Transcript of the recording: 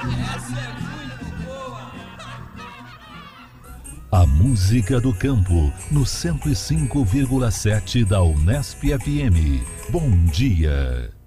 Essa é muito boa. A música do campo, no 105,7 da Unesp FM. Bom dia.